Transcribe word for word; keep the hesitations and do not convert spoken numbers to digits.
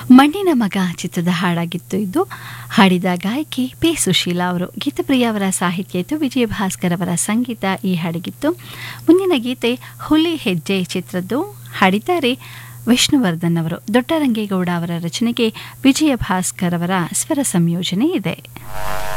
ಮಣ್ಣಿನ ಮಗ ಚಿತ್ರದ ಹಾಡಾಗಿತ್ತು ಇದು. ಹಾಡಿದ ಗಾಯಕಿ ಪಿ ಸುಶೀಲಾ ಅವರು. ಗೀತಪ್ರಿಯ ಅವರ ಸಾಹಿತ್ಯ ಇತ್ತು, ವಿಜಯ ಭಾಸ್ಕರ್ ಅವರ ಸಂಗೀತ ಈ ಹಾಡಿಗಿತ್ತು. ಮುಂದಿನ ಗೀತೆ ಹುಲಿ ಹೆಜ್ಜೆ ಚಿತ್ರದ್ದು. ಹಾಡಿದ್ದಾರೆ ವಿಷ್ಣುವರ್ಧನ್ ಅವರು. ದೊಡ್ಡರಂಗೇಗೌಡ ಅವರ ರಚನೆಗೆ ವಿಜಯ ಭಾಸ್ಕರ್ ಅವರ ಸ್ವರ ಸಂಯೋಜನೆ ಇದೆ.